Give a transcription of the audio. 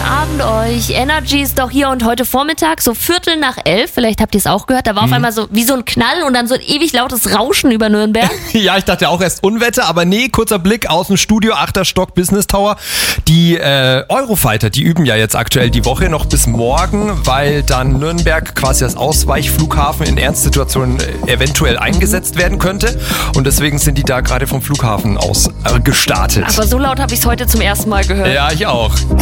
Abend euch. Energy ist doch hier und heute Vormittag, so 11:45, vielleicht habt ihr es auch gehört, da war auf einmal so wie so ein Knall und dann so ein ewig lautes Rauschen über Nürnberg. Ja, ich dachte auch erst Unwetter, aber nee, kurzer Blick aus dem Studio, 8. Stock, Business Tower. Die Eurofighter, die üben ja jetzt aktuell die Woche noch bis morgen, weil dann Nürnberg quasi als Ausweichflughafen in Ernstsituationen eventuell eingesetzt werden könnte. Und deswegen sind die da gerade vom Flughafen aus gestartet. Aber so laut habe ich es heute zum ersten Mal gehört. Ja, ich auch.